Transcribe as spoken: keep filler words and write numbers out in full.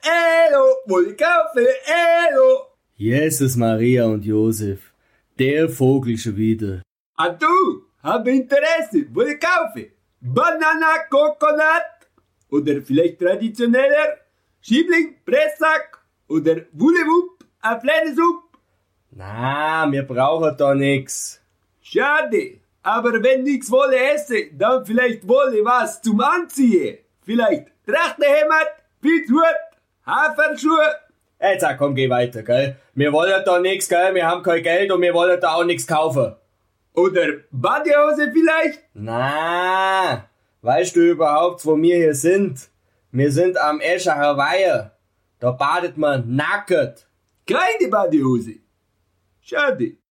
Elo, Wollkaufe, Elo. Jesus, Maria und Josef, der Vogel schon wieder. Ah du, hab Interesse, Wollkaufe. Banana, Coconut. Oder vielleicht traditioneller Schiebling, Pressack. Oder Wullewupp, a Fleischsupp. Na, wir brauchen da nix. Schade, aber wenn nix wolle esse, dann vielleicht wolle was zum Anziehen. Vielleicht Trachtenhemd, Pilzhut, Haferschuhe. Jetzt sag, komm, geh weiter, gell? Wir wollen da nix, gell? Wir haben kein Geld und wir wollen da auch nix kaufen. Oder Badehose vielleicht? Na, weißt du überhaupt, wo wir hier sind? Wir sind am Eschacher Weiher. Da badet man nackt. Keine Badehose. Schade.